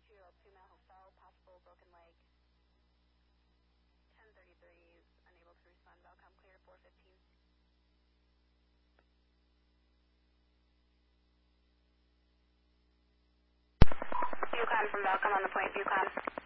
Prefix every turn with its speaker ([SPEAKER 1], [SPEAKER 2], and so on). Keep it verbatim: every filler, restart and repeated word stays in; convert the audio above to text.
[SPEAKER 1] twenty-two-year-old female who fell, possible broken leg. ten thirty-three is unable to respond. Valcom clear to four fifteen. Viewcon from Valcom on the point. Viewcon.